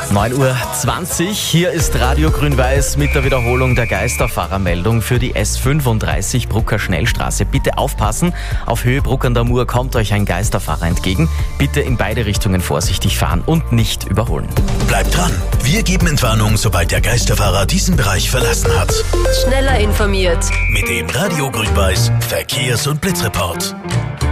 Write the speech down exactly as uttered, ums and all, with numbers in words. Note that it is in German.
neun Uhr zwanzig, hier ist Radio Grün-Weiß mit der Wiederholung der Geisterfahrermeldung für die S fünfunddreißig Brucker Schnellstraße. Bitte aufpassen, auf Höhe Bruck an der Mur kommt euch ein Geisterfahrer entgegen. Bitte in beide Richtungen vorsichtig fahren und nicht überholen. Bleibt dran, wir geben Entwarnung, sobald der Geisterfahrer diesen Bereich verlassen hat. Schneller informiert Mit dem Radio Grün-Weiß Verkehrs- und Blitzreport.